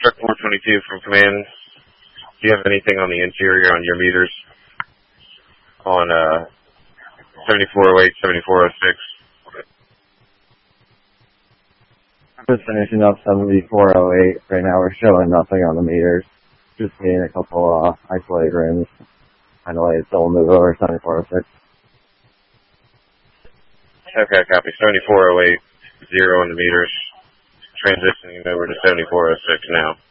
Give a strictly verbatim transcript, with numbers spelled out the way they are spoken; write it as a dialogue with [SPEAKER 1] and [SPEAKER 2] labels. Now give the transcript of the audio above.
[SPEAKER 1] Truck four twenty-two from Command. Do you have anything on the interior on your meters on uh, seventy-four oh eight, seventy-four oh six?
[SPEAKER 2] Just finishing up seventy-four oh eight. Right now we're showing nothing on the meters. Just seeing a couple uh, isolated rooms. Kind of like still move over seventy-four oh six.
[SPEAKER 1] Okay, copy. seventy-four oh eight, zero on the meters. Transitioning over to seventy-four oh six now.